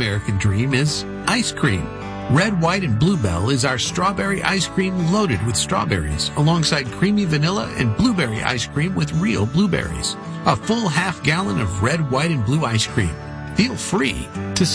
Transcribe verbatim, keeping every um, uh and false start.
American dream is ice cream. Red, White, and Bluebell is our strawberry ice cream loaded with strawberries, alongside creamy vanilla and blueberry ice cream with real blueberries. A full half gallon of red, white, and blue ice cream. Feel free to